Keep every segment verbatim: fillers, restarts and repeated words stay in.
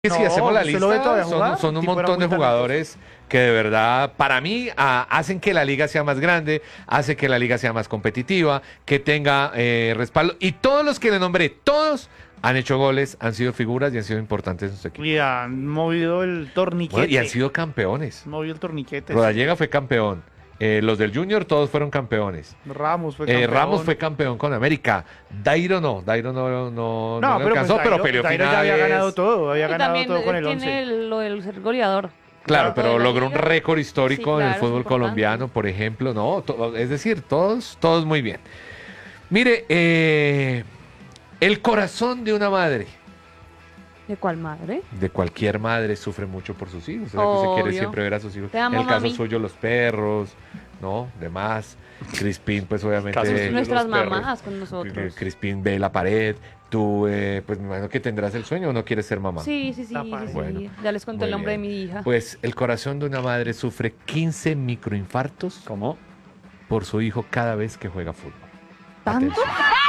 Que si No, hacemos la ¿usted lo ve lista, todavía son, jugar? son un Tipo, era montón de muy jugadores que de verdad, para mí, ah, hacen que la liga sea más grande, hace que la liga sea más competitiva, que tenga eh, respaldo. Y todos los que le nombré, todos han hecho goles, han sido figuras y han sido importantes en su equipo. Y han movido el torniquete. Bueno, y han sido campeones. Han movido el torniquete. Rodallega fue campeón. Eh, los del Junior todos fueron campeones. Ramos fue Eh, campeón. Ramos fue campeón con América. Dairo no, Dairo no, no, no, No, le pero alcanzó, pues, pero Dairo- peleó Dairo ya había finales. ganado todo. Había Y ganado también todo con eh, el tiene once. el- lo del ser goleador. Claro, Claro, pero de la logró un liga. récord histórico Sí, en el claro, es fútbol importante. colombiano, por ejemplo. No, to- es decir, todos, todos muy bien. Mire, eh, el corazón de una madre, ¿De cuál madre? de cualquier madre, sufre mucho por sus hijos. ¿Verdad que usted quiere Obvio. siempre ver a sus hijos? Te amo, en el caso mami. suyo, los perros, ¿no? Demás. Crispín, pues obviamente. Caso suyo, Nuestras los perros. mamás con nosotros. Crispín ve la pared. Tú, eh, pues me imagino que tendrás el sueño o no quieres ser mamá. Sí, sí, sí, La sí, pared. sí. Bueno, Ya les conté muy el nombre bien. de mi hija. Pues el corazón de una madre sufre quince microinfartos ¿Cómo? por su hijo cada vez que juega fútbol. ¿Tanto? Atención.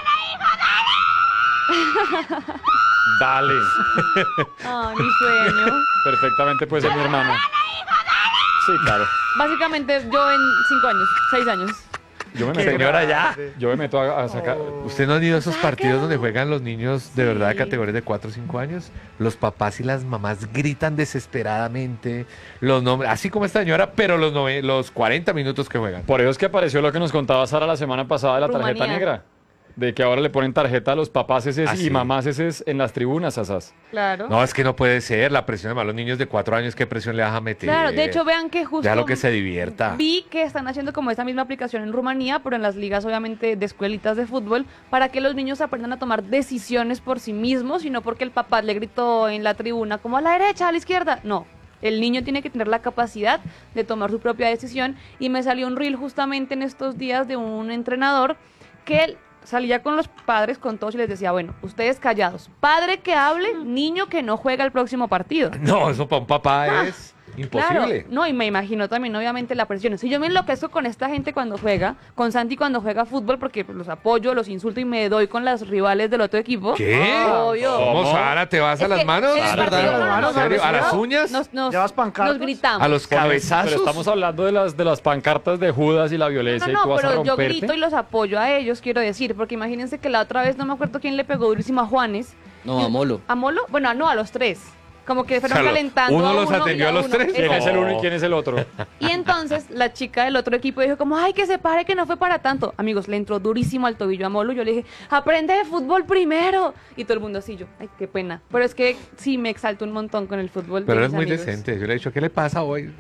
Dale. Ah, mi sueño. Perfectamente puede ser mi hermana. Sí, claro. Básicamente yo en cinco años, seis años. Yo me Qué meto, Señora, ya. grande. yo me meto a, a sacar. Oh. ¿Usted no ha ido a esos partidos donde juegan los niños de verdad de Sí. categorías de cuatro o cinco años? Los papás y las mamás gritan desesperadamente los nombres, así como esta señora, pero los, nove- los cuarenta minutos que juegan. Por eso es que apareció lo que nos contaba Sara la semana pasada de la tarjeta Rumanía. negra. De que ahora le ponen tarjeta a los papás eses Ah, y sí. mamás eses en las tribunas, asas. Claro. No, es que no puede ser, la presión de los niños de cuatro años, ¿qué presión le vas a meter? Claro, de hecho vean que justo Ya lo que se divierta. vi que están haciendo como esta misma aplicación en Rumanía, pero en las ligas obviamente de escuelitas de fútbol, para que los niños aprendan a tomar decisiones por sí mismos, y no porque el papá le gritó en la tribuna como a la derecha, a la izquierda. No, el niño tiene que tener la capacidad de tomar su propia decisión, y me salió un reel justamente en estos días de un entrenador que él salía con los padres, con todos, y les decía, bueno, ustedes callados, padre que hable, niño que no juega el próximo partido. No, eso para un papá Ah, es imposible. Claro, no, y me imagino también, obviamente, la presión. Si yo me enloquezco con esta gente cuando juega, con Santi cuando juega fútbol, porque pues, los apoyo, los insulto y me doy con las rivales del otro equipo. ¿Qué? Obvio. ¿Cómo, ¿Cómo? Sara? ¿Te vas a Es las que manos? en el ¿Verdad? partido ¿A las manos? ¿En serio? ¿A las uñas? Nos, nos, ¿Llevas pancartas? nos gritamos. ¿A los cabezazos? Pero estamos hablando de las, de las pancartas de Judas y la violencia No, y tú no, vas a pero yo romperte. grito y los apoyo a ellos, quiero decir, porque imagínense que la otra vez no me acuerdo quién le pegó durísimo a Juanes. No, a Molo. ¿A Molo? Bueno, no, a los tres. Como que fueron O sea, lo- calentando uno a los uno y atendió a los uno. tres. ¿Quién es el No. uno y quién es el otro? Y entonces la chica del otro equipo dijo como, ay, que se pare, que no fue para tanto. Amigos, le entró durísimo al tobillo a Molo. Yo le dije, aprende de fútbol primero. Y todo el mundo así, yo, ay, qué pena. Pero es que sí me exalto un montón con el fútbol. de Pero mis es muy amigos. decente. Yo le he dicho, ¿qué le pasa hoy?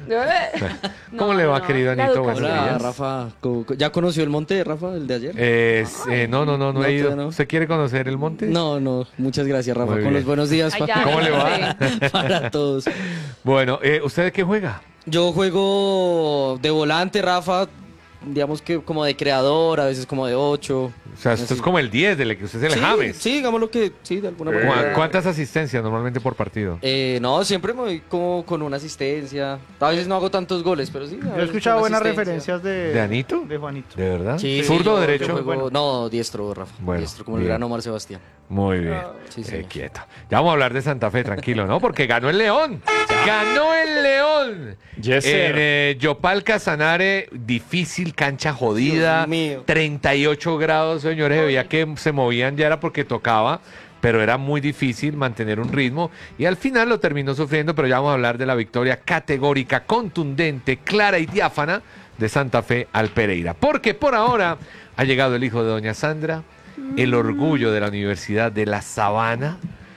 No, ¿Cómo le va, no, querido la Anito? educación. Buenos Hola, días. Rafa. Co- co- ¿Ya conoció el monte, Rafa, el de ayer? Eh, eh, no, no, no, no, No, he ido. todavía no. ¿Usted quiere conocer el monte? No, no, muchas gracias, Rafa. Muy Con bien. los buenos días Ay, pa- ya, ¿Cómo le no va? sé. para todos. Bueno, eh, ¿usted de qué juega? Yo juego de volante, Rafa, digamos que como de creador, a veces como de ocho. O sea, esto Así. es como el diez, de que usted es el sí, James. sí, digamos lo que, sí, de alguna ¿Cu- manera. ¿Cuántas asistencias normalmente por partido? Eh, no, siempre me voy como con una asistencia. A veces no hago tantos goles, pero sí. a Yo he veces escuchado una buenas asistencia. referencias de... ¿De Anito? De Juanito. ¿De verdad? Sí, sí, ¿Zurdo o yo- derecho? yo juego- Bueno. No, diestro, Rafa. Bueno, diestro, como el bien. gran Omar Sebastián. Muy bien. Sí, Eh, señor. quieto. Ya vamos a hablar de Santa Fe, tranquilo, ¿no? Porque ganó el León. ¡Ganó el León! Yes, en sir. eh, Yopal Casanare, difícil, cancha jodida. Dios mío. treinta y ocho grados, señores. Se veía que se movían ya era porque tocaba, pero era muy difícil mantener un ritmo. Y al final lo terminó sufriendo, pero ya vamos a hablar de la victoria categórica, contundente, clara y diáfana de Santa Fe al Pereira. Porque por ahora ha llegado el hijo de doña Sandra, el orgullo de la Universidad de La Sabana.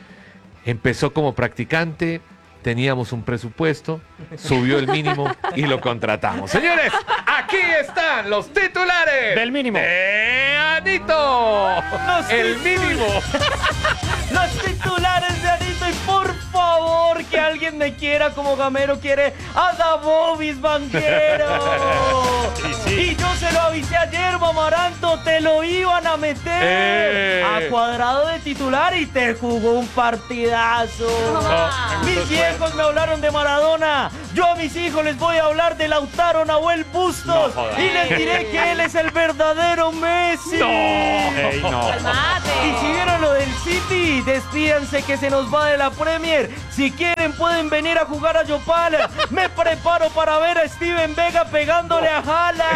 Empezó como practicante, teníamos un presupuesto, subió el mínimo y lo contratamos. Señores, aquí están los titulares Del mínimo. de Anito. El mínimo. Los titulares de Anito, y por favor que alguien me quiera como Gamero quiere a Dabovis Banquero. Y yo se lo hice ayer, Mamaranto, te lo iban a meter Eh. a Cuadrado de titular y te jugó un partidazo. Mis viejos me hablaron de Maradona, yo a mis hijos les voy a hablar de Lautaro Nahuel Bustos y les diré que él es el verdadero Messi. Ey, no. Calmate. Y si vieron lo del City, despídanse que se nos va de la Premier. Si quieren pueden venir a jugar a Yopal. Me preparo para ver a Steven Vega pegándole a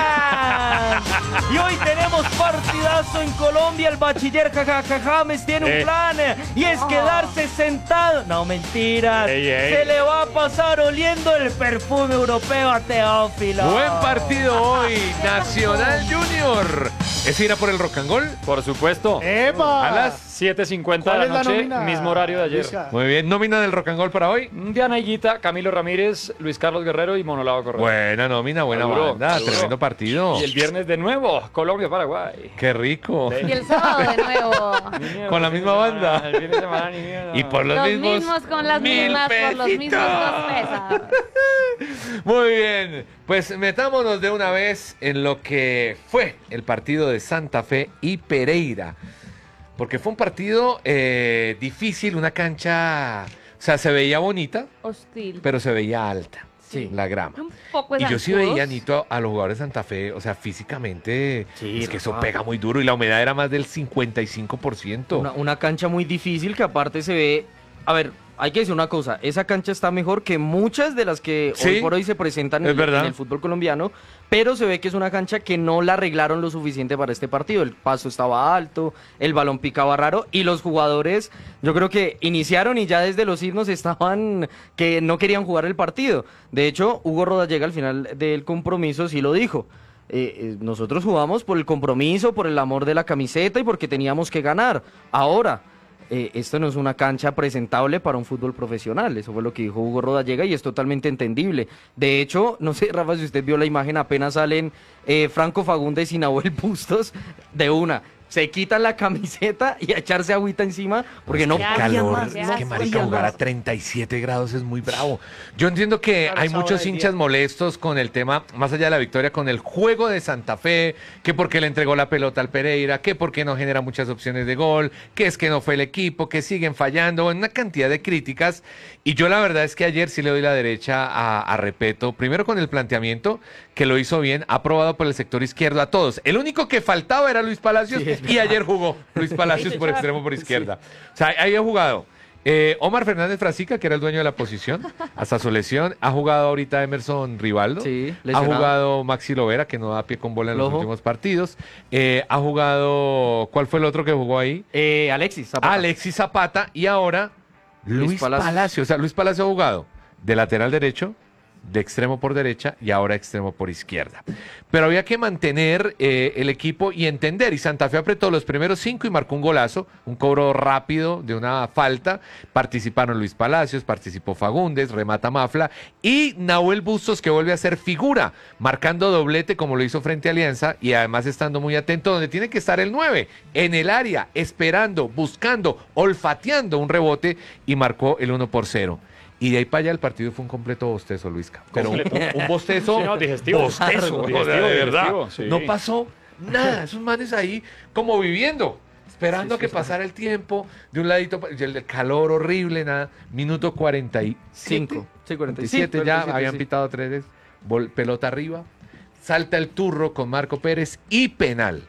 Haaland. Y hoy tenemos partidazo en Colombia. El bachiller Jajaja James tiene un Eh. plan y es quedarse sentado. No, mentiras. Ey, ey. Se le va a pasar oliendo el perfume europeo a Teófilo. Buen partido hoy, Nacional Junior. ¿Es ir a por el rock and roll? Por supuesto. ¡Epa! A las siete cincuenta de ¿Cuál la es la noche, nómina, mismo horario de ayer. Luisca? Muy bien, nómina del rock and roll para hoy. Diana Higuita, Camilo Ramírez, Luis Carlos Guerrero y Monolao Correa. Buena nómina, buena Seguro, banda, seguro. tremendo partido. Y el viernes de nuevo, Colombia-Paraguay. Qué rico. Y el sábado de nuevo. Con la misma banda. El fin de semana, ni mierda. Y por los, Los mismos, mismos con las mil mismas, por los mismos dos pesitos. pesas. Muy bien, pues metámonos de una vez en lo que fue el partido de Santa Fe y Pereira. Porque fue un partido eh, difícil, una cancha, o sea, se veía bonita, Hostil. pero se veía alta, Sí. la grama. Un poco de Y yo sí zancudos. veía, Nito, a los jugadores de Santa Fe, o sea, físicamente, Sí, es que eso Rafa. pega muy duro y la humedad era más del cincuenta y cinco por ciento. Una, una cancha muy difícil que aparte se ve... A ver, hay que decir una cosa, esa cancha está mejor que muchas de las que Sí, hoy por hoy se presentan es en, verdad. en el fútbol colombiano, pero se ve que es una cancha que no la arreglaron lo suficiente para este partido. El paso estaba alto, el balón picaba raro y los jugadores, yo creo que iniciaron y ya desde los himnos estaban que no querían jugar el partido. De hecho, Hugo Rodallega al final del compromiso sí lo dijo. Eh, eh, nosotros jugamos por el compromiso, por el amor de la camiseta y porque teníamos que ganar. Ahora, eh, esto no es una cancha presentable para un fútbol profesional. Eso fue lo que dijo Hugo Rodallega y es totalmente entendible. De hecho, no sé, Rafa, si usted vio la imagen, apenas salen eh, Franco Fagundes y Nahuel Bustos de una. Se quitan la camiseta y a echarse agüita encima porque no Qué calor, podían es más, que qué marica asco. jugar a treinta y siete grados es muy bravo. Yo entiendo que Claro, hay esa hora muchos del hinchas día. molestos con el tema, más allá de la victoria, con el juego de Santa Fe, que porque le entregó la pelota al Pereira, que porque no genera muchas opciones de gol, que es que no fue el equipo, que siguen fallando, una cantidad de críticas. Y yo la verdad es que ayer sí le doy la derecha a, a Repeto, primero con el planteamiento, que lo hizo bien, aprobado por el sector izquierdo a todos. El único que faltaba era Luis Palacios y ayer jugó Luis Palacios por extremo por izquierda. O sea, ahí ha jugado eh, Omar Fernández Frasica, que era el dueño de la posición, hasta su lesión. Ha jugado ahorita Emerson Rivaldo. Sí, ha lesionado. jugado Maxi Lovera, que no da pie con bola en los Lojo. últimos partidos. Eh, ha jugado, ¿cuál fue el otro que jugó ahí? Eh, Alexis Zapata. Alexis Zapata y ahora Luis, Luis Palacios. Palacios. O sea, Luis Palacios ha jugado de lateral derecho, de extremo por derecha y ahora extremo por izquierda. Pero había que mantener eh, el equipo y entender. Y Santa Fe apretó los primeros cinco y marcó un golazo, un cobro rápido de una falta. Participaron Luis Palacios, participó Fagundes, remata Mafla y Nahuel Bustos, que vuelve a ser figura, marcando doblete como lo hizo frente a Alianza y además estando muy atento donde tiene que estar el nueve, en el área, esperando, buscando, olfateando un rebote y marcó el uno por cero. Y de ahí para allá el partido fue un completo bostezo, Luisca. Pero un, Completo. un bostezo. Sí, no, digestivo. Bostezo, Digestivo, o sea, de verdad. digestivo, sí. No pasó nada. Esos manes ahí como viviendo, esperando a que pasara el tiempo de un ladito, pa- y el del calor horrible, nada. Minuto cuarenta y siete. Cinco. Sí, cuarenta y siete cinco, ya, cuarenta y siete, habían sí. pitado tres veces. Bol- pelota arriba. Salta el turro con Marco Pérez y penal.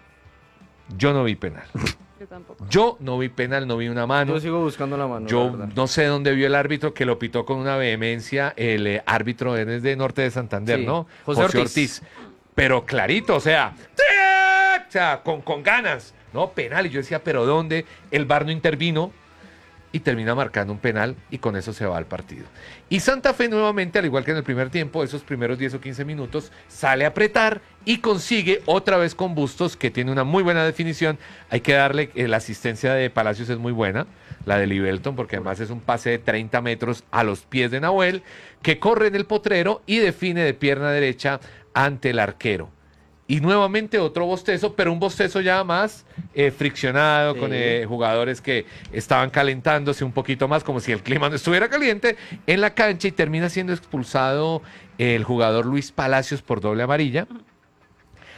Yo no vi penal. Yo tampoco. Yo no vi penal, no vi una mano. Yo sigo buscando la mano. Yo la verdad. no sé dónde vio el árbitro que lo pitó con una vehemencia. El eh, árbitro es de Norte de Santander, Sí, ¿no? José Ortiz. Pero clarito, o sea, ¡tic! O sea, con, con ganas. No, penal. Y yo decía, ¿pero dónde? El V A R no intervino y termina marcando un penal y con eso se va al partido. Y Santa Fe nuevamente, al igual que en el primer tiempo, esos primeros diez o quince minutos, sale a apretar y consigue otra vez con Bustos, que tiene una muy buena definición. Hay que darle, eh, la asistencia de Palacios es muy buena, la de Libelton, porque además es un pase de treinta metros a los pies de Nahuel, que corre en el potrero y define de pierna derecha ante el arquero. Y nuevamente otro bostezo, pero un bostezo ya más eh, friccionado, Sí. con eh, jugadores que estaban calentándose un poquito más, como si el clima no estuviera caliente, en la cancha, y termina siendo expulsado el jugador Luis Palacios por doble amarilla.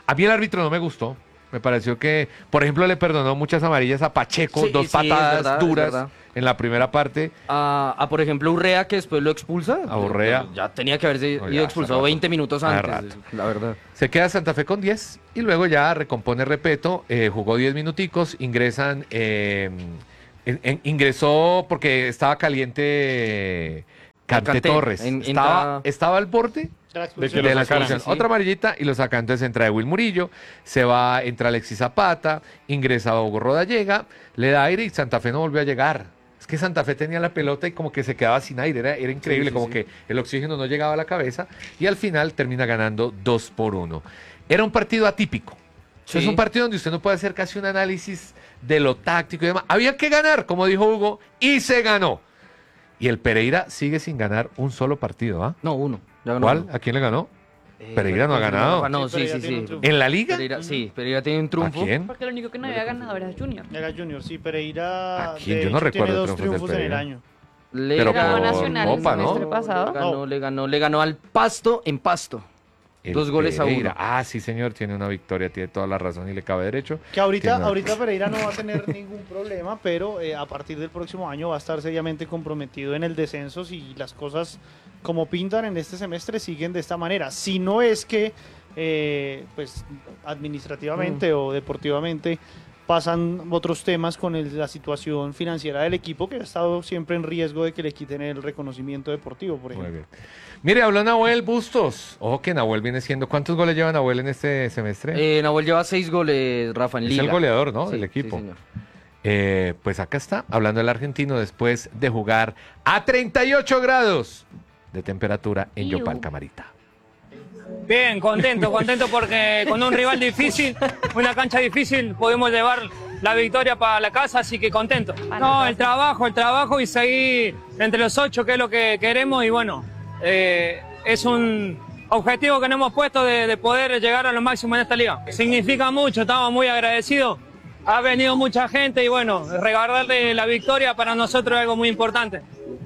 A mí el árbitro no me gustó. Me pareció que, por ejemplo, le perdonó muchas amarillas a Pacheco, Sí, dos sí, es patadas verdad, es duras verdad. en la primera parte. A, a, por ejemplo, Urrea, que después lo expulsa. A Urrea. Ya tenía que haberse No, ya, ido expulsado hace rato. veinte minutos Hace antes, rato. la verdad. Se queda Santa Fe con diez y luego ya recompone Repeto, eh, jugó diez minuticos, ingresan, eh, en- en- ingresó porque estaba caliente Cante Kanté, Torres. en- estaba, entra- estaba al borde La De expulsión. que lo de la sacaran. expulsión. Sí, sí. Otra amarillita y lo saca. Entonces entra Will Murillo, se va, entra Alexis Zapata, ingresa Hugo Rodallega, le da aire y Santa Fe no volvió a llegar. Es que Santa Fe tenía la pelota y como que se quedaba sin aire, era, era increíble, Sí, sí, como sí. que el oxígeno no llegaba a la cabeza y al final termina ganando dos por uno. Era un partido atípico. Sí. Es un partido donde usted no puede hacer casi un análisis de lo táctico y demás. Había que ganar, como dijo Hugo, y se ganó. Y el Pereira sigue sin ganar un solo partido, ¿ah? No, uno. Ya ganó ¿Cuál? uno. ¿A quién le ganó? Eh, Pereira no ha Rafa, ganado. No, Sí, sí, Pereira sí, tiene un sí. triunfo. ¿En la liga? Pereira, sí, Pereira tiene un ¿A triunfo. quién? Porque el único que no había ganado era Junior. Era Junior, sí, Pereira. ¿A quién? de Yo no hecho, recuerdo tiene dos triunfos del triunfos en el Pereira. año. Le Pero Ganó por Nacional el Copa, ¿no? semestre pasado. Le ganó, le ganó, le ganó al Pasto en Pasto. El Dos goles a Pereira. uno. Ah, sí, señor, tiene una victoria, tiene toda la razón y le cabe derecho. Que ahorita, Tiene- ahorita Pereira no va a tener ningún problema, pero eh, a partir del próximo año va a estar seriamente comprometido en el descenso si las cosas como pintan en este semestre siguen de esta manera. Si no es que, eh, pues, administrativamente o deportivamente pasan otros temas con el- la situación financiera del equipo que ha estado siempre en riesgo de que le quiten el reconocimiento deportivo, por Muy ejemplo. bien. Mire, habló Nahuel Bustos. Ojo que Nahuel viene siendo. ¿Cuántos goles lleva Nahuel en este semestre? Eh, Nahuel lleva seis goles, Rafa, en es liga. el goleador, ¿no? Sí, Del sí, equipo. señor. Eh, pues acá está, hablando del argentino después de jugar a treinta y ocho grados de temperatura en Iu. Yopal, Camarita. Bien, contento, contento porque con un rival difícil, una cancha difícil, podemos llevar la victoria para la casa, así que contento. No, el trabajo, el trabajo y seguir entre los ocho, que es lo que queremos, y bueno, eh, es un objetivo que nos hemos puesto de, de poder llegar a lo máximo en esta liga. Significa mucho, estamos muy agradecidos. Ha venido mucha gente y bueno, regalarle la victoria para nosotros es algo muy importante.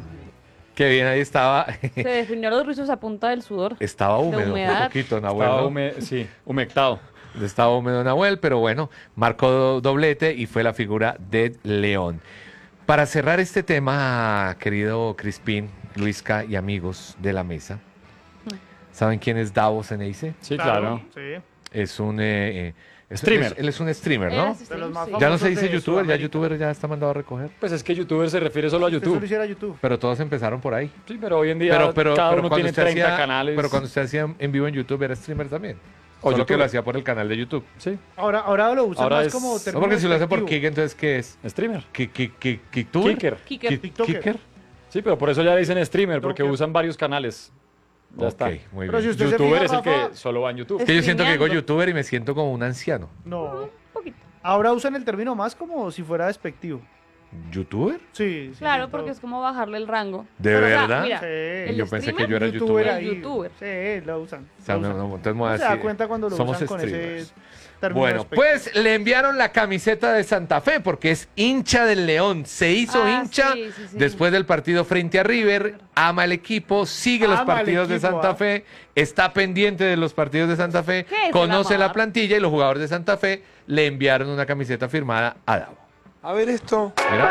Qué bien, ahí estaba. Se definió a los rizos a punta del sudor. Estaba húmedo un humedad. poquito, Nahuel. Estaba ¿no? hume- sí, humectado. Estaba húmedo Nahuel, pero bueno, marcó do- doblete y fue la figura de León. Para cerrar este tema, querido Crispín, Luisca y amigos de la mesa, ¿saben quién es Davos Eneice? Sí, claro. Sí. Es un... eh, eh, es- Streamer. es- él es un streamer, Era ¿no? asistente, De los más sí. Ya no se famosos dice de youtuber, ya Sudamérica. youtuber ya está mandado a recoger. Pues es que youtuber se refiere solo a Eso YouTube. lo hiciera YouTube. Pero todos empezaron por ahí. Sí, pero hoy en día Pero, pero, cada pero uno cuando tiene usted treinta hacía, canales. pero cuando usted hacía en vivo en YouTube era streamer también. O Solo que youtuber. lo hacía por el canal de YouTube. Sí, Ahora, ahora lo usan Ahora más es- como No, No, término porque si lo hace por despectivo. Kick, entonces ¿qué es? streamer. ¿Ki- ki- ki- ¿Kicktuber? Kicker. Kicker. Ki- TikToker. ¿Kicker? Sí, pero por eso ya le dicen streamer, porque TikToker. usan varios canales. Ya Ok, está. muy Pero si bien. usted se Youtuber fija, es el Rafa, que solo va en YouTube. Es que yo siento que digo Streameando. youtuber y me siento como un anciano. No. poquito. Ahora usan el término más como si fuera despectivo. ¿YouTuber? Sí, sí. Claro, sí, porque todo. es como bajarle el rango. ¿De Pero, o sea, verdad? mira, Sí. el Yo pensé que streamer, yo era youtuber. youtuber. ahí. El youtuber. Sí, lo usan. O sea, lo no, usan. no, entonces me voy a Uno se da decir, cuenta cuando lo somos usan con ese streamers. término Bueno, despectivo. pues le enviaron la camiseta de Santa Fe porque es hincha del León. Se hizo Ah, hincha sí, sí, sí. después del partido frente a River. Ama el equipo, sigue los Ama el partidos de equipo, Santa ¿ah? Fe, está pendiente de los partidos de Santa Fe, ¿Qué es el conoce la amar? plantilla y los jugadores de Santa Fe le enviaron una camiseta firmada a Davo. A ver esto. Mira.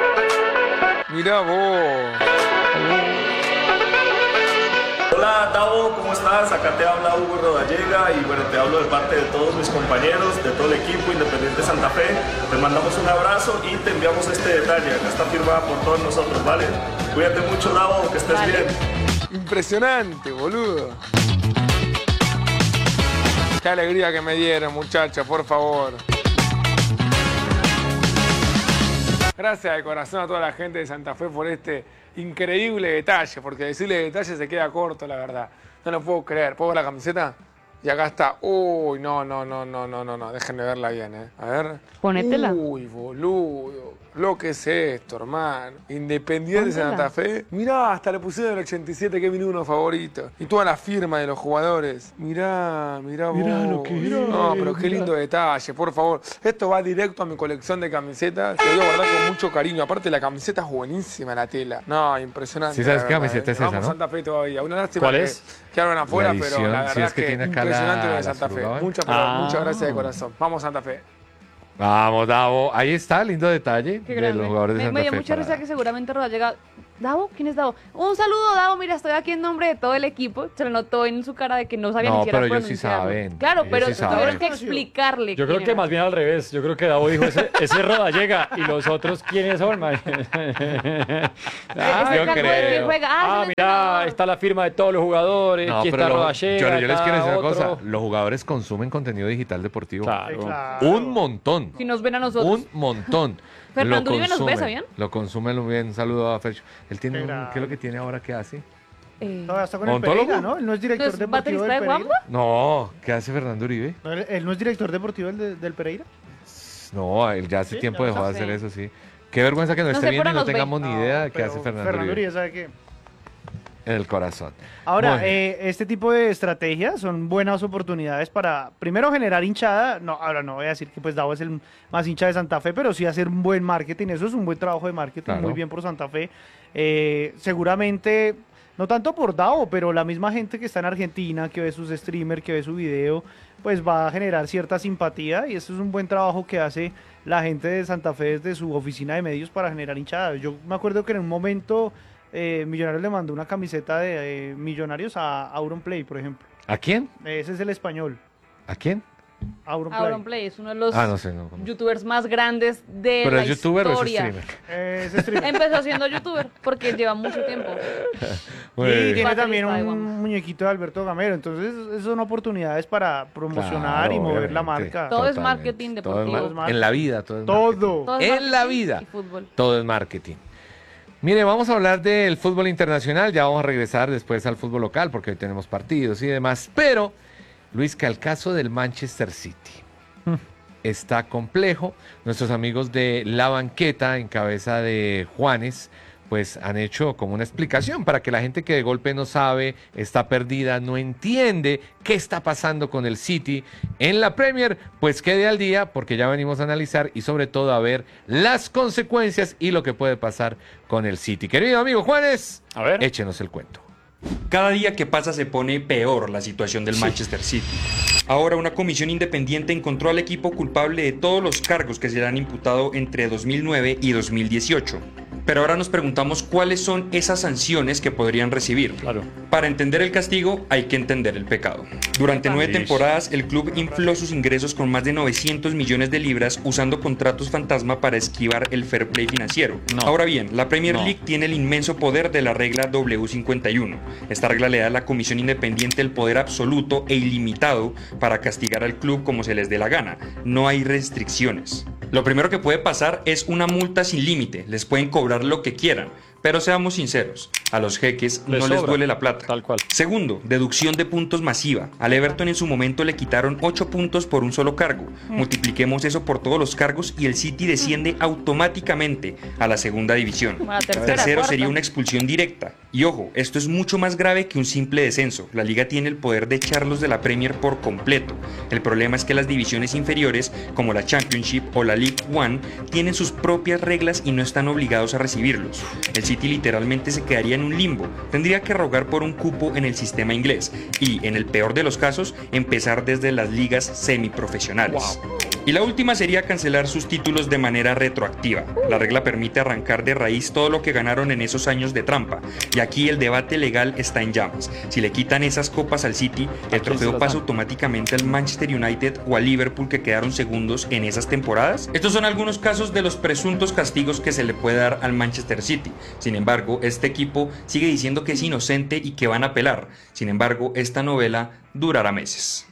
Mirá vos. Hola Davo, ¿cómo estás? Acá te habla Hugo Rodallega y bueno, te hablo de parte de todos mis compañeros, de todo el equipo Independiente Santa Fe. Te mandamos un abrazo y te enviamos este detalle. Acá está firmada por todos nosotros, ¿vale? Cuídate mucho Davo, que estés Vale. bien. Impresionante, boludo. Qué alegría que me dieron, muchachos, por favor. Gracias de corazón a toda la gente de Santa Fe por este increíble detalle, porque decirle detalle se queda corto, la verdad. No lo puedo creer. ¿Puedo ver la camiseta? Y acá está. Uy, no, no, no, no, no, no, no. Déjenme verla bien, ¿eh? A ver. Ponétela. Uy, boludo. lo que es esto, hermano. Independiente de Santa Fe. Mirá, hasta le pusieron el ochenta y siete, que es mi número favorito. Y toda la firma de los jugadores. Mirá, mirá vos. Mirá lo que es. No, pero qué Mirá. lindo detalle, por favor. Esto va directo a mi colección de camisetas. Te digo, verdad, con mucho cariño. Aparte, la camiseta es buenísima, la tela. No, impresionante. Sí, sabes la qué verdad, camiseta eh. es esa, Vamos ¿no? Santa Fe todavía. Una lástima ¿Cuál que es? quedaron afuera, La pero edición, la sí, verdad es que que, tiene acá impresionante la- lo de la Santa Fe. Zurroga. Muchas, pero Ah. muchas gracias de corazón. Vamos, Santa Fe. Vamos, Davo. Ahí está, lindo detalle Qué de grande. los jugadores de me, Santa me dio Fe. mucha para- risa que seguramente Rodallega. ¿Davo? ¿Quién es Davo? Un saludo, Davo. Mira, estoy aquí en nombre de todo el equipo. Se lo notó en su cara de que no sabía No, ni siquiera pero ellos sí pronunciarlo. saben. Claro, Ellos pero sí saben. tuvieron que explicarle. Yo creo quién que era. más bien al revés. Yo creo que Davo dijo, ese, ese es Rodallega. ¿Y los otros quiénes son, man? Ah, yo ¿se acuerdan creo. quién juega? Ah, Ah, es el mira, entrenador. está la firma de todos los jugadores. No, aquí pero está lo- Rodallega. yo, yo les quiero decir está una cosa. otro. Los jugadores consumen contenido digital deportivo. Claro. Sí, claro. Un montón. Si nos ven a nosotros. Un montón. Fernando Lo Uribe nos ve, consumen, ¿sabían? Lo consumen muy bien. Un saludo a Fercho. Él tiene Qué un, grande. ¿qué es lo que tiene ahora que hace? Eh, Todavía está con el ¿Odontólogo? Pereira, ¿no? Él no es director ¿Entonces, deportivo baterista del de Pereira. Wamba? No, ¿qué hace Fernando Uribe? No, él, él no es director deportivo del, del Pereira. No, él ya hace Sí, tiempo ya dejó lo de sé. hacer eso, sí. Qué vergüenza que no, No esté sé, bien pero y no nos ve. tengamos ni idea de qué pero hace Fernando, Fernando Uribe. Uribe, ¿sabe qué? En el corazón. Ahora, Muy bien. eh, este tipo de estrategias son buenas oportunidades para, primero, generar hinchada. No, ahora no voy a decir que pues Davo es el más hincha de Santa Fe, pero sí hacer un buen marketing. Eso es un buen trabajo de marketing, Claro. muy bien por Santa Fe. Eh, seguramente, no tanto por Davo, pero la misma gente que está en Argentina, que ve sus streamers, que ve su video, pues va a generar cierta simpatía y eso es un buen trabajo que hace la gente de Santa Fe desde su oficina de medios para generar hinchada. Yo me acuerdo que en un momento eh, Millonarios le mandó una camiseta de eh, Millonarios a Auronplay, por ejemplo. ¿A quién? Ese es el español, ¿A quién? Auronplay. Auronplay es uno de los Ah, no sé. No, conozco. youtubers más grandes de ¿Pero la es youtuber o es historia. streamer? Eh, ese streamer. Empezó siendo youtuber porque lleva mucho tiempo. Muy Y bien. tiene Baterista también de un Wamba. muñequito de Alberto Gamero, entonces esas son oportunidades para promocionar Claro, y mover la obviamente. marca. Todo es Totalmente. marketing Todo es deportivo. mar- En la vida, todo es Todo. marketing. Todo es En la marketing vida. y fútbol. Todo es marketing. Mire, vamos a hablar del fútbol internacional, ya vamos a regresar después al fútbol local porque hoy tenemos partidos y demás, pero Luis, que el caso del Manchester City está complejo. Nuestros amigos de La Banqueta, en cabeza de Juanes, pues han hecho como una explicación para que la gente que de golpe no sabe, está perdida, no entiende qué está pasando con el City en la Premier, pues quede al día porque ya venimos a analizar y sobre todo a ver las consecuencias y lo que puede pasar con el City. Querido amigo Juanes, A ver. échenos el cuento. Cada día que pasa se pone peor la situación del Manchester City. Ahora una comisión independiente encontró al equipo culpable de todos los cargos que se le han imputado entre dos mil nueve y dos mil dieciocho. Pero ahora nos preguntamos cuáles son esas sanciones que podrían recibir. Claro. Para entender el castigo hay que entender el pecado. Durante nueve Ish. temporadas el club infló sus ingresos con más de novecientos millones de libras usando contratos fantasma para esquivar el fair play financiero. No. Ahora bien, la Premier No. League tiene el inmenso poder de la regla W cincuenta y uno. Esta regla le da a la comisión independiente el poder absoluto e ilimitado para castigar al club como se les dé la gana. No hay restricciones. Lo primero que puede pasar es una multa sin límite. Les pueden cobrar lo que quieran. Pero seamos sinceros, a los jeques Les no les sobra. duele la plata. Tal cual. Segundo, deducción de puntos masiva. Al Everton en su momento le quitaron ocho puntos por un solo cargo. Multipliquemos eso por todos los cargos y el City desciende automáticamente a la segunda división. Como la tercera, Tercero cuarta. sería una expulsión directa. Y ojo, esto es mucho más grave que un simple descenso. La liga tiene el poder de echarlos de la Premier por completo. El problema es que las divisiones inferiores, como la Championship o la League One, tienen sus propias reglas y no están obligados a recibirlos. El City literalmente se quedaría en un limbo. Tendría que rogar por un cupo en el sistema inglés y, en el peor de los casos, empezar desde las ligas semiprofesionales. Y la última sería cancelar sus títulos de manera retroactiva. La regla permite arrancar de raíz todo lo que ganaron en esos años de trampa. Y aquí el debate legal está en llamas. Si le quitan esas copas al City, el trofeo pasa automáticamente al Manchester United o al Liverpool, que quedaron segundos en esas temporadas. Estos son algunos casos de los presuntos castigos que se le puede dar al Manchester City. Sin embargo, este equipo sigue diciendo que es inocente y que van a apelar. Sin embargo, esta novela durará meses.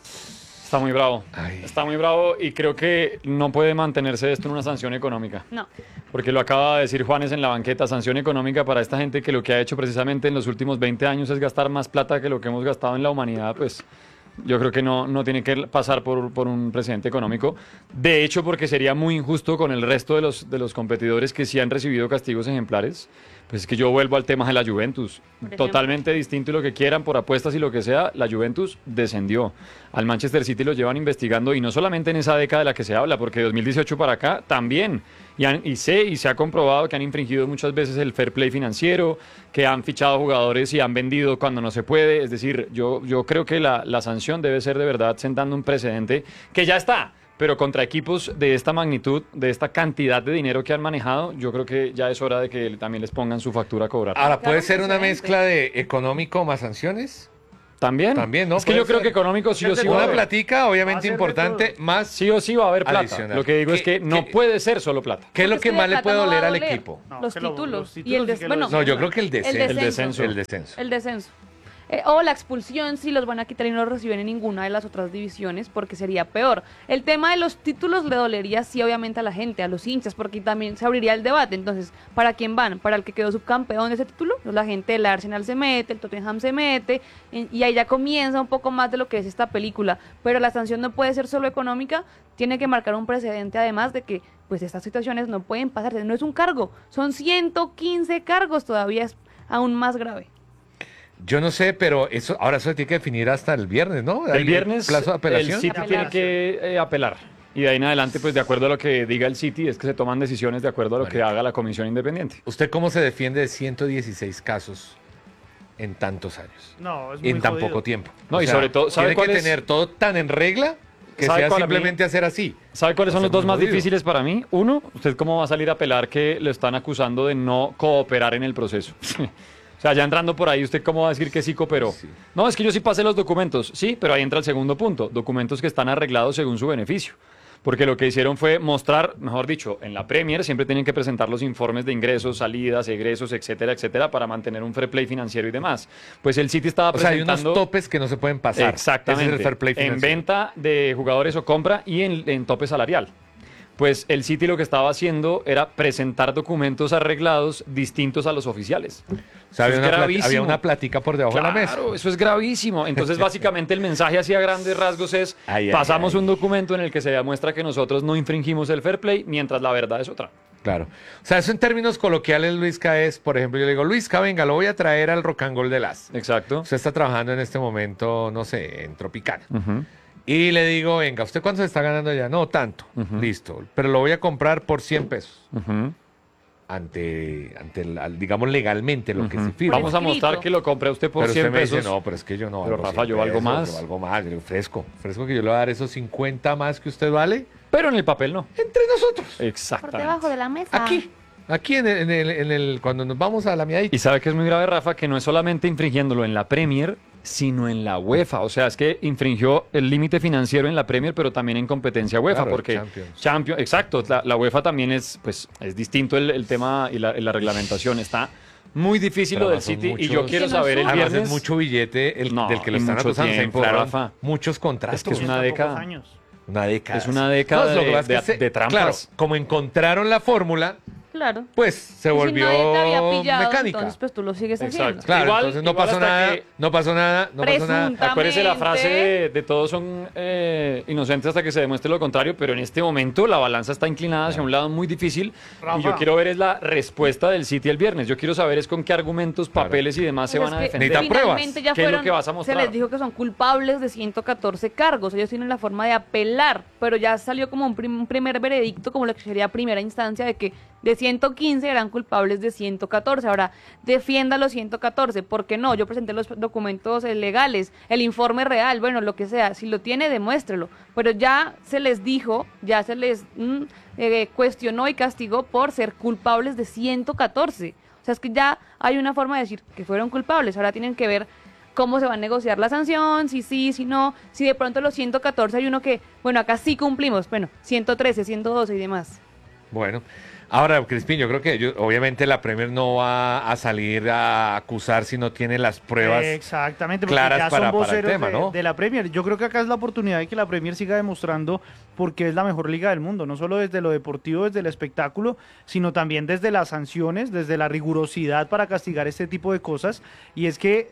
Está muy bravo. Ay. Está muy bravo y creo que no puede mantenerse esto en una sanción económica. No. Porque lo acaba de decir Juanes en la banqueta, sanción económica para esta gente que lo que ha hecho precisamente en los últimos veinte años es gastar más plata que lo que hemos gastado en la humanidad, pues Yo creo que no, no tiene que pasar por, por un precedente económico. De hecho, porque sería muy injusto con el resto de los, de los competidores que sí han recibido castigos ejemplares. Pues es que yo vuelvo al tema de la Juventus. Totalmente distinto y lo que quieran por apuestas y lo que sea, la Juventus descendió. Al Manchester City lo llevan investigando y no solamente en esa década de la que se habla, porque de dos mil dieciocho para acá también. Y, han, y sé y se ha comprobado que han infringido muchas veces el fair play financiero, que han fichado jugadores y han vendido cuando no se puede. Es decir, yo, yo creo que la, la sanción debe ser de verdad sentando un precedente que ya está. Pero contra equipos de esta magnitud, de esta cantidad de dinero que han manejado, yo creo que ya es hora de que también les pongan su factura a cobrar. Ahora, ¿puede ser una mezcla de económico más sanciones? También. También, ¿no? Es que yo creo que económico sí o sí va a Una haber. platica, obviamente importante, más Sí o sí va a haber plata. adicional. Lo que digo es que no ¿Qué- puede ser solo plata. ¿Qué es lo Porque que es que más de le puede plata no va doler a al doler. equipo? No, los que lo- títulos. los y el títulos des- sí que bueno, los- No, yo creo que el descenso. El descenso. El descenso. El descenso. Eh, o la expulsión si los van a quitar y no los reciben en ninguna de las otras divisiones porque sería peor. El tema de los títulos le dolería sí obviamente a la gente, a los hinchas, porque también se abriría el debate. Entonces, ¿para quién van? ¿Para el que quedó subcampeón de ese título? Pues la gente del Arsenal se mete, el Tottenham se mete en- y ahí ya comienza un poco más de lo que es esta película. Pero la sanción no puede ser solo económica, tiene que marcar un precedente además de que pues estas situaciones no pueden pasarse. No es un cargo, son ciento quince cargos, todavía es aún más grave. Yo no sé, pero eso ahora eso se tiene que definir hasta el viernes, ¿no? El ¿Hay viernes plazo de el apelación. City Apelación. tiene que eh, apelar. Y de ahí en adelante, pues de acuerdo a lo que diga el City, es que se toman decisiones de acuerdo a lo que haga la comisión independiente. ¿Usted cómo se defiende de ciento dieciséis casos en tantos años? No, es muy En tan jodido. poco tiempo. No, y sobre todo, ¿sabe tiene cuál que es? tener todo tan en regla que ¿Sabe sea cuál a mí? simplemente hacer así. ¿Sabe cuáles Va son a los ser dos muy más jodido. difíciles para mí? Uno, ¿usted cómo va a salir a apelar que lo están acusando de no cooperar en el proceso? O sea, ya entrando por ahí, ¿usted cómo va a decir que sí cooperó? No, es que yo sí pasé los documentos. Sí, pero ahí entra el segundo punto. Documentos que están arreglados según su beneficio. Porque lo que hicieron fue mostrar, mejor dicho, en la Premier siempre tienen que presentar los informes de ingresos, salidas, egresos, etcétera, etcétera, para mantener un fair play financiero y demás. Pues el City estaba O sea, hay presentando... unos topes que no se pueden pasar. Exactamente. Ese es el fair play en financiero. venta de jugadores o compra y en, en tope salarial. Pues el City lo que estaba haciendo era presentar documentos arreglados distintos a los oficiales. O sea, había Eso es una, plat- gravísimo. había una plática por debajo de la mesa. Claro, eso es gravísimo. Entonces, básicamente, el mensaje así a grandes rasgos es, Ay, ay, pasamos ay. un documento en el que se demuestra que nosotros no infringimos el fair play, mientras la verdad es otra. Claro. O sea, eso en términos coloquiales, Luisca, es, por ejemplo, yo le digo, Luisca, venga, lo voy a traer al Rock and Roll de Las. Exacto. Usted está trabajando en este momento, no sé, en Tropicana. Y le digo, venga, ¿usted cuánto se está ganando ya? No, tanto. Listo. Pero lo voy a comprar por cien pesos. Ujú. Ante, ante el- al- digamos, legalmente lo que se firma. Vamos a mostrar escrito. que lo compre usted por Pero usted cien me pesos. dice, no, pero es que yo no Pero, valgo Rafa, cien yo valgo pesos, más. Yo valgo más, yo digo, fresco. Fresco que yo le voy a dar esos cincuenta más que usted vale. Pero en el papel no. Entre nosotros. Por Exactamente. debajo de la mesa. Aquí. Aquí en el, en el, en el- cuando nos vamos a la miadita. Y sabe que es muy grave, Rafa, que no es solamente infringiéndolo en la Premier, sino en la UEFA. O sea, es que infringió el límite financiero en la Premier, pero también en competencia UEFA, Claro, porque Champions. Champions, exacto, la, la UEFA también es, pues, es distinto el, el tema y la, y la reglamentación. Está muy difícil Pero lo del además son City y muchos- yo quiero Que no saber el son. Además viernes. es mucho billete el, No, del que lo y están mucho acusando. Se tiempo, inflaron Rafa. muchos contratos. Es que es una Ciento década. pocos años. Una década. Es una década lo que de- pasa es que de- se- de trampas. Claro, como encontraron la fórmula, Claro. pues se Y si volvió nadie te había pillado, mecánica. entonces pues tú lo sigues Exacto. haciendo. Claro, Igual- entonces no igual pasó hasta nada, que- no pasó nada, no pasó nada. Presunta. Acuérdese la frase Exactamente. de, de todos son eh, inocentes hasta que se demuestre lo contrario, pero en este momento la balanza está inclinada hacia un lado muy difícil Rafa. y yo quiero ver es la respuesta del City el viernes. Yo quiero saber es con qué argumentos, Claro. papeles y demás se Pues van a es que defender. Necesita pruebas. finalmente ya ¿Qué es lo fueron- que vas a mostrar? Se les dijo que son culpables de ciento catorce cargos. Ellos tienen la forma de apelar, pero ya salió como un, prim- un primer veredicto, como lo que sería primera instancia, de que de ciento quince eran culpables de ciento catorce. Ahora, defienda los ciento catorce. ¿Por qué no? Yo presenté los documentos eh, legales, el informe real, bueno, lo que sea. Si lo tiene, demuéstrelo. Pero ya se les dijo, ya se les mm, eh, cuestionó y castigó por ser culpables de ciento catorce. O sea, es que ya hay una forma de decir que fueron culpables. Ahora tienen que ver cómo se va a negociar la sanción, si sí, si no, si de pronto los ciento catorce hay uno que, bueno, acá sí cumplimos, bueno, ciento trece, ciento doce y demás. Bueno, ahora, Crispín, yo creo que yo- obviamente la Premier no va a salir a acusar si no tiene las pruebas. Exactamente, porque claras ya para- son para el voceros tema, de, ¿no? de la Premier. Yo creo que acá es la oportunidad de que la Premier siga demostrando porque es la mejor liga del mundo, no solo desde lo deportivo, desde el espectáculo, sino también desde las sanciones, desde la rigurosidad para castigar este tipo de cosas. Y es que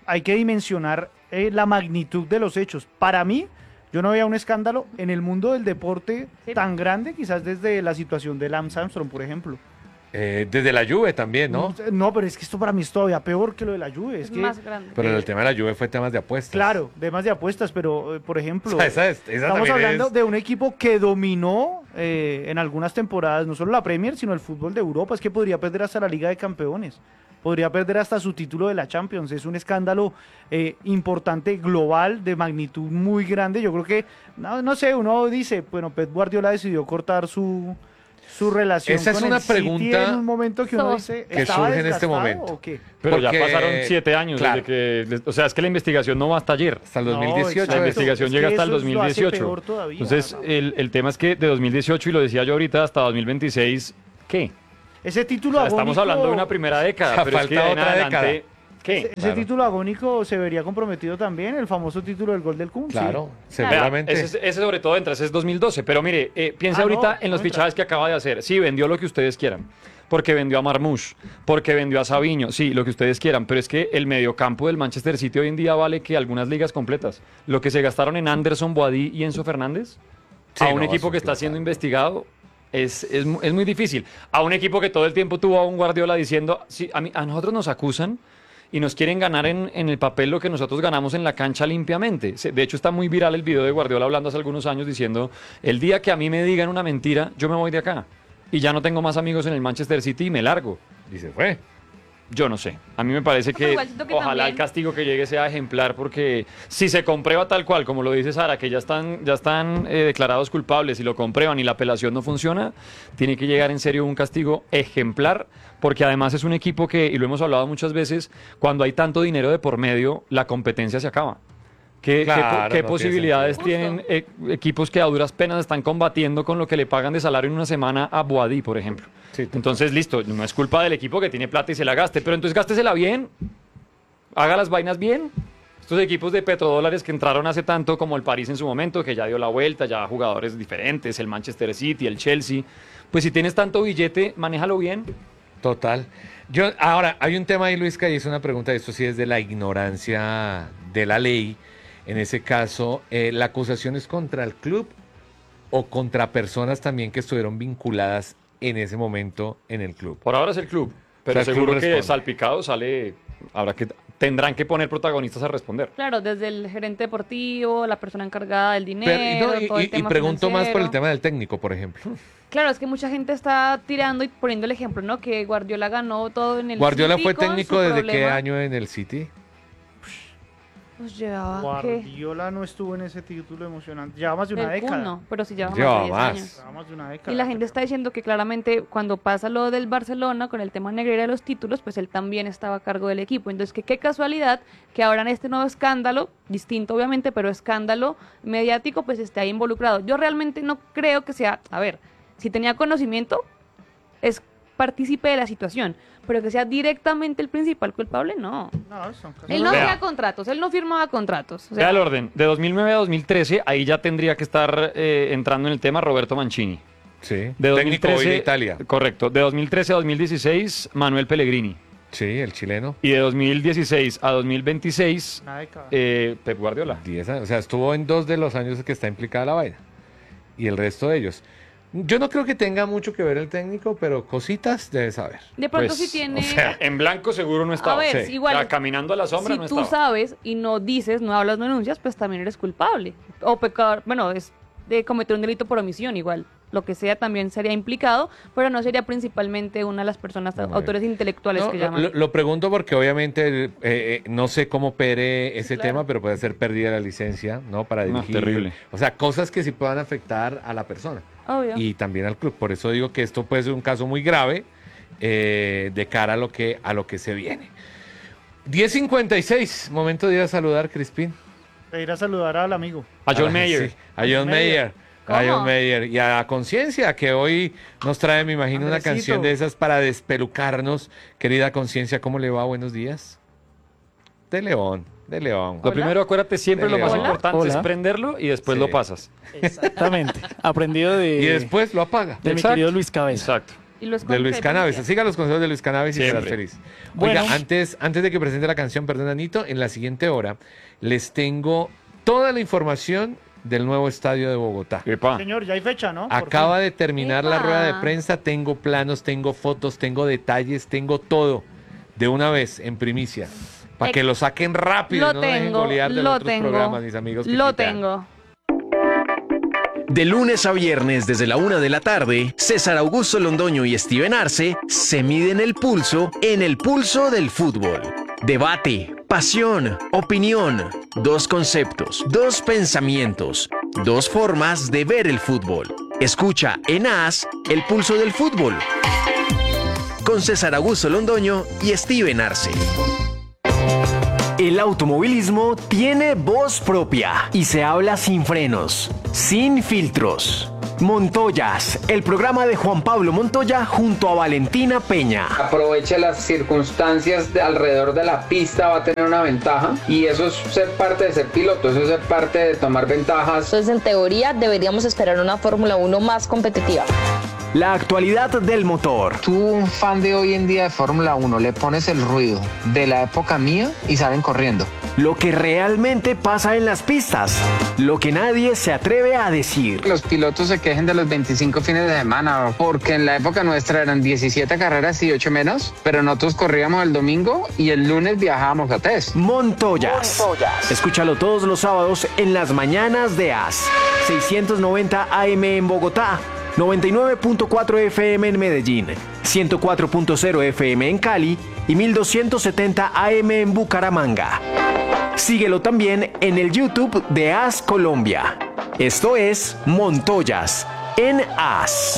hay que dimensionar eh, la magnitud de los hechos. Para mí, yo no veía un escándalo en el mundo del deporte Sí. tan grande, quizás desde la situación de Lance Armstrong, por ejemplo. Eh, desde la Juve también, ¿no? No, pero es que esto para mí es todavía peor que lo de la Juve. Es, Es que, más grande. Pero eh, el tema de la Juve fue temas de apuestas. claro, temas de apuestas, pero, eh, por ejemplo, O sea, esa es- esa estamos también hablando es- de un equipo que dominó eh, en algunas temporadas, no solo la Premier, sino el fútbol de Europa. Es que podría perder hasta la Liga de Campeones. Podría perder hasta su título de la Champions. Es un escándalo eh, importante, global, de magnitud muy grande. Yo creo que, no, no sé, uno dice, bueno, Pep Guardiola decidió cortar su, su relación Esa es con una el City pregunta en un momento que uno So- dice, que ¿estaba surge en este desgastado momento. o qué? Pero Porque- ya pasaron siete años claro. desde que... O sea, es que la investigación no va hasta ayer. Hasta el No, dos mil dieciocho. La exacto. investigación Es llega que hasta el eso lo hace dos mil dieciocho. peor todavía, Entonces, Rafa. el, el tema es que de dos mil dieciocho, y lo decía yo ahorita, hasta dos mil veintiséis, ¿qué? Ese título O sea, estamos agónico- hablando de una primera década, Ya pero es que falta en otra adelante, década. ¿qué? Ese Claro. título agónico se vería comprometido también, el famoso título del gol del Kun. sí. Claro, Vea, seguramente. ese, es- ese sobre todo entra, ese es dos mil doce. Pero mire, eh, piense Ah, ahorita no, en los no entra. fichajes que acaba de hacer. Sí, vendió lo que ustedes quieran. Porque vendió a Marmoush, porque vendió a Sabiño, sí, lo que ustedes quieran. Pero es que el mediocampo del Manchester City hoy en día vale que algunas ligas completas. Lo que se gastaron en Anderson, Boadí y Enzo Fernández, Sí, a un no, equipo es que un está siendo plata. investigado, es, es, mu- es muy difícil. A un equipo que todo el tiempo tuvo a un Guardiola diciendo, sí, a, mí, a nosotros nos acusan y nos quieren ganar en, en el papel lo que nosotros ganamos en la cancha limpiamente. Se- De hecho, está muy viral el video de Guardiola hablando hace algunos años diciendo, el día que a mí me digan una mentira, yo me voy de acá. Y ya no tengo más amigos en el Manchester City y me largo. Y se fue. Yo no sé. A mí me parece No, pero que, igual siento que ojalá también- el castigo que llegue sea ejemplar, porque si se comprueba tal cual, como lo dice Sara, que ya están, ya están eh, declarados culpables y lo comprueban y la apelación no funciona, tiene que llegar en serio un castigo ejemplar, porque además es un equipo que, y lo hemos hablado muchas veces, cuando hay tanto dinero de por medio, la competencia se acaba. ¿Qué, qué- Claro, qué no tiene posibilidades sentido. tienen eh, equipos que a duras penas están combatiendo con lo que le pagan de salario en una semana a Boadí, por ejemplo? Sí, total. Entonces, listo, no es culpa del equipo que tiene plata y se la gaste, pero entonces gástesela bien, haga las vainas bien. Estos equipos de petrodólares que entraron hace tanto, como el París en su momento, que ya dio la vuelta, ya jugadores diferentes, el Manchester City, el Chelsea, pues si tienes tanto billete, manéjalo bien. Total. Yo, ahora, hay un tema ahí, Luis, que hizo una pregunta, esto sí es de la ignorancia de la ley. En ese caso, eh, ¿la acusación es contra el club o contra personas también que estuvieron vinculadas en ese momento en el club? Por ahora es el club, pero O sea, el seguro club que responde. salpicado sale, habrá que, tendrán que poner protagonistas a responder. Claro, desde el gerente deportivo, la persona encargada del dinero, Pero- y, no, y- todo el y- y tema pregunto más por el financiero. tema del técnico, por ejemplo. Claro, es que mucha gente está tirando y poniendo el ejemplo, ¿no? Que Guardiola ganó todo en el ¿Guardiola City fue con técnico su desde qué problema. año en el City? Pues llevaba, ¿qué? Guardiola no estuvo en ese título emocionante. Lleva más de una El década. Kun no, pero sí lleva Llevaba más de diez más. años. Lleva más de una década. Y la gente está diciendo que claramente cuando pasa lo del Barcelona con el tema Negreira de los títulos, pues él también estaba a cargo del equipo. Entonces, que qué casualidad que ahora en este nuevo escándalo, distinto obviamente, pero escándalo mediático, pues esté ahí involucrado. Yo realmente no creo que sea, a ver, si tenía conocimiento, es partícipe de la situación, pero que sea directamente el principal culpable, no. No, son casos- Él no Vea. hacía contratos, él no firmaba contratos. O Vea sea, el orden, de dos mil nueve a dos mil trece, ahí ya tendría que estar eh, entrando en el tema Roberto Mancini. Sí. De Técnico hoy 2013, de Italia. Correcto. De dos mil trece a dos mil dieciséis, Manuel Pellegrini. Sí, el chileno. Y de dos mil dieciséis a dos mil veintiséis, Una década. eh, Pep Guardiola. diez años. O sea, estuvo en dos de los años que está implicada la vaina. Y el resto de ellos. Yo no creo que tenga mucho que ver el técnico, pero cositas debe saber. de pronto Pues, sí tiene... o sea, En blanco seguro no estaba. a ver, sí. igual... O sea, caminando a la sombra si no tú estaba. sabes y no dices, no hablas, no denuncias, pues también eres culpable. O pecador, bueno, es de cometer un delito por omisión igual. Lo que sea también sería implicado, pero no sería principalmente una de las personas, Muy bien. autores intelectuales No, que lo, llaman. lo- lo pregunto porque obviamente eh, eh, no sé cómo opere ese claro. tema, pero puede ser pérdida de la licencia, ¿no? Para No, dirigir. terrible. O sea, cosas que sí puedan afectar a la persona Obvio. y también al club. Por eso digo que esto puede ser un caso muy grave eh, de cara a lo que a lo que se viene. diez cincuenta y seis, momento de ir a saludar, Crispín. De ir a saludar al amigo. A John Ah, Mayer. sí, a John Mayer. A ¿Cómo? John Mayer. Y a Conciencia, que hoy nos trae, me imagino, una Andresito. canción de esas para despelucarnos. Querida Conciencia, ¿cómo le va? Buenos días. De León, de León. Lo Hola. primero, acuérdate, siempre Dele, lo más hola. importante Hola. es prenderlo y después Sí. lo pasas. Exactamente. Aprendido de, Y después lo apaga. de mi Exacto. querido Luis Cabeza. Exacto. Y los De Luis Cannabis. Siga los consejos de Luis Cannabis y Siempre. serás feliz. Bueno. Oiga, antes, antes de que presente la canción, perdón, Anito, en la siguiente hora les tengo toda la información del nuevo estadio de Bogotá. Epa. Señor, ya hay fecha, ¿no? Por Acaba fin. de terminar la Epa. rueda de prensa, tengo planos, tengo fotos, tengo detalles, tengo todo de una vez en primicia. Para que lo saquen rápido, Lo no dejen tengo, golear de los lo otros tengo. programas, mis amigos. Lo Piquita. tengo. De lunes a viernes desde la una de la tarde, César Augusto Londoño y Steven Arce se miden el pulso en el pulso del fútbol. Debate, pasión, opinión, dos conceptos, dos pensamientos, dos formas de ver el fútbol. Escucha en AS el pulso del fútbol con César Augusto Londoño y Steven Arce. El automovilismo tiene voz propia y se habla sin frenos, sin filtros. Montoyas, el programa de Juan Pablo Montoya junto a Valentina Peña. Aproveche las circunstancias de alrededor de la pista, va a tener una ventaja y eso es ser parte de ser piloto, eso es ser parte de tomar ventajas. Entonces, en teoría, deberíamos esperar una Fórmula uno más competitiva. La actualidad del motor. Tú, un fan de hoy en día de Fórmula uno, le pones el ruido de la época mía y salen corriendo. Lo que realmente pasa en las pistas. Lo que nadie se atreve a decir. Los pilotos se quejen de los veinticinco fines de semana, porque en la época nuestra eran diecisiete carreras y ocho menos, pero nosotros corríamos el domingo y el lunes viajábamos a test. Montoyas. Montoyas. Escúchalo todos los sábados en las mañanas de A S. seiscientos noventa A M en Bogotá. noventa y nueve punto cuatro F M en Medellín, ciento cuatro punto cero F M en Cali y mil doscientos setenta A M en Bucaramanga. Síguelo también en el YouTube de A S Colombia. Esto es Montoyas en A S.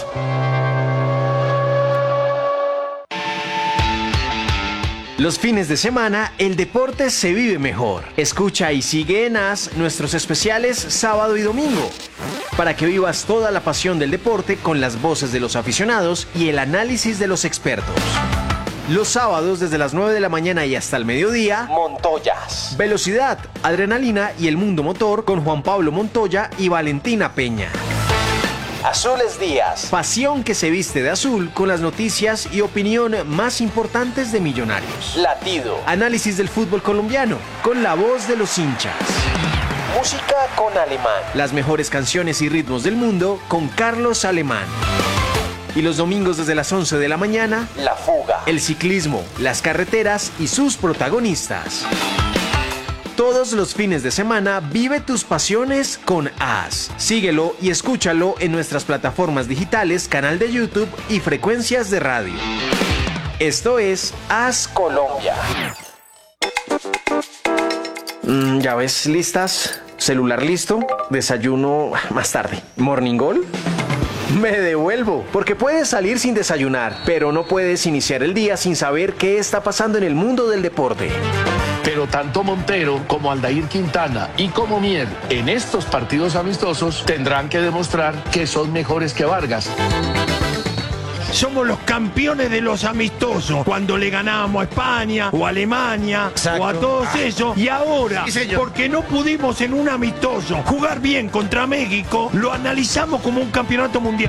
Los fines de semana, el deporte se vive mejor. Escucha y sigue en A S nuestros especiales sábado y domingo, para que vivas toda la pasión del deporte con las voces de los aficionados y el análisis de los expertos. Los sábados desde las nueve de la mañana y hasta el mediodía, Montoyas. Velocidad, adrenalina y el mundo motor con Juan Pablo Montoya y Valentina Peña. Azules Días. Pasión que se viste de azul con las noticias y opinión más importantes de Millonarios. Latido. Análisis del fútbol colombiano con la voz de los hinchas. Música con Alemán. Las mejores canciones y ritmos del mundo con Carlos Alemán. Y los domingos desde las once de la mañana, La Fuga. El ciclismo, las carreteras y sus protagonistas. Todos los fines de semana vive tus pasiones con A S. Síguelo y escúchalo en nuestras plataformas digitales, canal de YouTube y frecuencias de radio. Esto es A S Colombia. Mm, ¿Ya ves listas? ¿Celular listo? ¿Desayuno más tarde? ¿Morning Goal? Me devuelvo, porque puedes salir sin desayunar, pero no puedes iniciar el día sin saber qué está pasando en el mundo del deporte. Pero tanto Montero como Aldair Quintana y como Mier en estos partidos amistosos tendrán que demostrar que son mejores que Vargas. Somos los campeones de los amistosos, cuando le ganábamos a España o a Alemania. Exacto. O a todos esos. Y ahora, sí, porque no pudimos en un amistoso jugar bien contra México, lo analizamos como un campeonato mundial.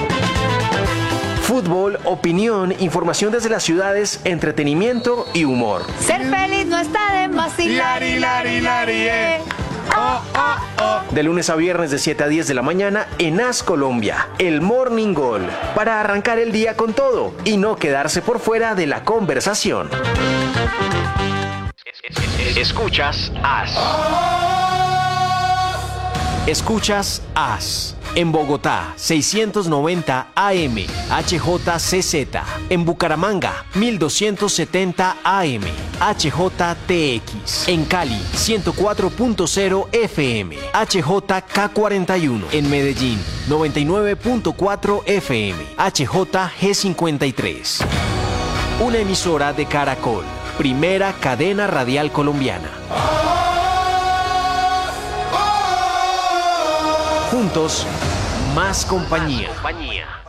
Fútbol, opinión, información desde las ciudades, entretenimiento y humor. Ser feliz no está de más. Hilari, hilari, hilari, eh. Oh, oh, oh. De lunes a viernes de siete a diez de la mañana en A S Colombia, el Morning Goal, para arrancar el día con todo y no quedarse por fuera de la conversación. Escuchas A S. Escuchas A S. En Bogotá, seiscientos noventa A M, H J C Z. En Bucaramanga, mil doscientos setenta A M, H J T X. En Cali, ciento cuatro punto cero F M, H J K cuarenta y uno. En Medellín, noventa y nueve punto cuatro F M, H J G cincuenta y tres. Una emisora de Caracol, primera cadena radial colombiana. Juntos, más compañía.